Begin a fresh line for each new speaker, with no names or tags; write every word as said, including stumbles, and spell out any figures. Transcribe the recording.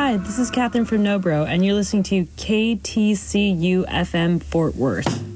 Hi, this is Catherine from Nobro, and you're listening to K T C U F M Fort Worth.